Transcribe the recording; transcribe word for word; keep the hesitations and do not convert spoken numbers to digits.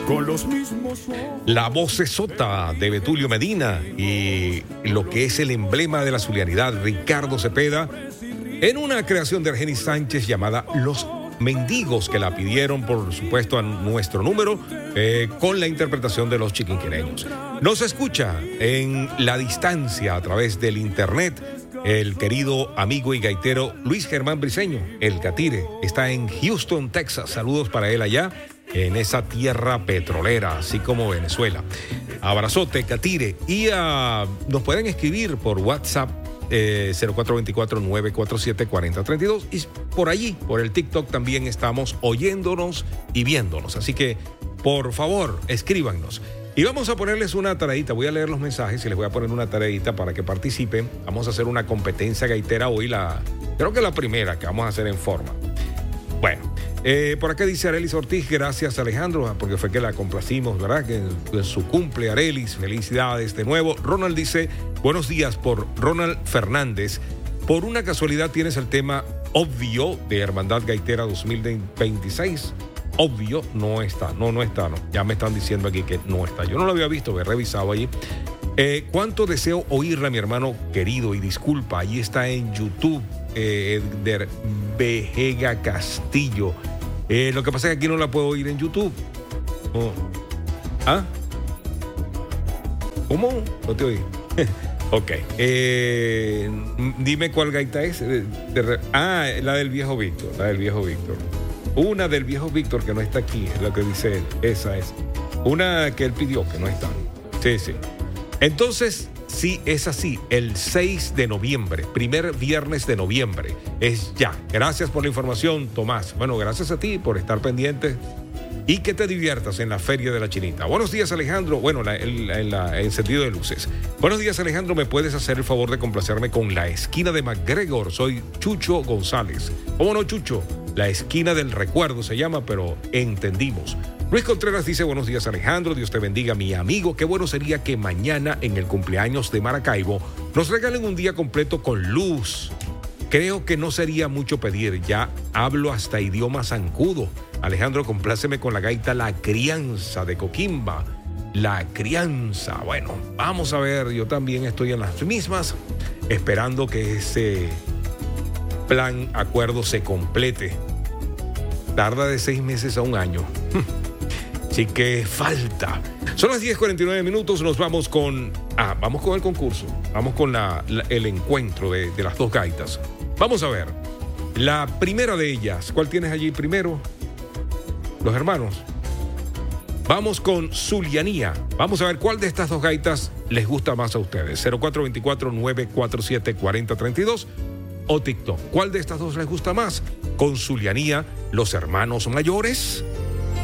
con los mismos ojos. La vocesota de Betulio Medina y lo que es el emblema de la zulianidad, Ricardo Cepeda, en una creación de Argenis Sánchez llamada Los Mendigos, que la pidieron, por supuesto, a nuestro número, eh, con la interpretación de los chiquinquereños. Nos escucha en la distancia a través del internet el querido amigo y gaitero Luis Germán Briceño, el Catire. Está en Houston, Texas. Saludos para él allá, en esa tierra petrolera, así como Venezuela. Abrazote, Catire. Y uh, nos pueden escribir por WhatsApp eh, cero cuatro dos cuatro, nueve cuatro siete, cuatro cero tres dos. Y por allí, por el TikTok, también estamos oyéndonos y viéndonos. Así que, por favor, escríbanos. Y vamos a ponerles una tareita. Voy a leer los mensajes y les voy a poner una tareita para que participen. Vamos a hacer una competencia gaitera hoy, la, creo que la primera que vamos a hacer en forma. Bueno, eh, por acá dice Arelis Ortiz, gracias Alejandro, porque fue que la complacimos, ¿verdad? Que en, en su cumple, Arelis, felicidades de nuevo. Ronald dice, buenos días por Ronald Fernández. Por una casualidad tienes el tema Obvio de Hermandad Gaitera dos mil veintiséis. Obvio, no está, no, no está, no. Ya me están diciendo aquí que no está. Yo no lo había visto, he revisado allí. Eh, ¿Cuánto deseo oírla, mi hermano querido? Y disculpa, allí está en YouTube, eh, Edgar Vejega Castillo. Eh, lo que pasa es que aquí no la puedo oír en YouTube. Oh. ¿Ah? ¿Cómo? No te oí. Ok. Eh, dime cuál gaita es. De, de, ah, la del viejo Víctor, la del viejo Víctor. Una del viejo Víctor que no está aquí, es lo que dice él. Esa es. Una que él pidió que no está. Sí, sí. Entonces, sí, es así. El seis de noviembre, primer viernes de noviembre, es ya. Gracias por la información, Tomás. Bueno, gracias a ti por estar pendiente y que te diviertas en la Feria de la Chinita. Buenos días, Alejandro. Bueno, la, el, el, el encendido de luces. Buenos días, Alejandro. ¿Me puedes hacer el favor de complacerme con La Esquina de McGregor? Soy Chucho González. ¿Cómo no, Chucho? La Esquina del Recuerdo se llama, pero entendimos. Luis Contreras dice, buenos días, Alejandro. Dios te bendiga, mi amigo. Qué bueno sería que mañana, en el cumpleaños de Maracaibo, nos regalen un día completo con luz. Creo que no sería mucho pedir. Ya hablo hasta idioma zancudo. Alejandro, compláceme con la gaita La Crianza de Coquimba. La Crianza. Bueno, vamos a ver. Yo también estoy en las mismas, esperando que ese plan, acuerdo se complete. Tarda de seis meses a un año. Así que falta. Son las diez cuarenta y nueve minutos. Nos vamos con... Ah, vamos con el concurso. Vamos con la, la, el encuentro de, de las dos gaitas. Vamos a ver. La primera de ellas. ¿Cuál tienes allí primero? Los hermanos. Vamos con Zulianía. Vamos a ver cuál de estas dos gaitas les gusta más a ustedes. cero cuatro dos cuatro, nueve cuatro siete, cuatro cero tres dos o TikTok. ¿Cuál de estas dos les gusta más? Con Zulianía, los hermanos mayores.